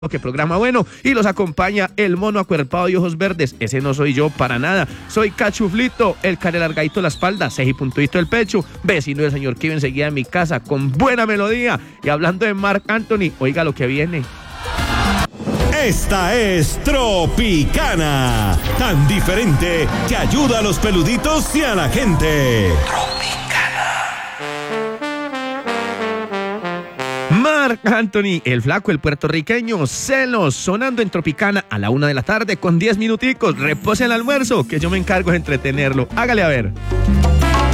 Que programa bueno, y los acompaña el mono acuerpado y ojos verdes. Ese no soy yo para nada, soy Cachuflito, el care largadito de la espalda, ceji puntudito del pecho, vecino del señor que vive enseguida de mi casa, con buena melodía. Y hablando de Marc Anthony, oiga lo que viene. Esta es Tropicana, tan diferente que ayuda a los peluditos y a la gente. Marc Anthony, el flaco, el puertorriqueño, Celos, sonando en Tropicana a la 1 de la tarde con 10 minuticos. Repose el almuerzo, que yo me encargo de entretenerlo. Hágale a ver.